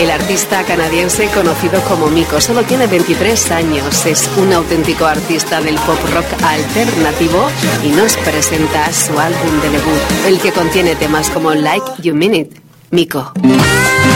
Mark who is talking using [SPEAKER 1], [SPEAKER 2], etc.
[SPEAKER 1] El artista canadiense conocido como Miko solo tiene 23 años, es un auténtico artista del pop rock alternativo y nos presenta su álbum de debut, el que contiene temas como Like You Mean It. Miko.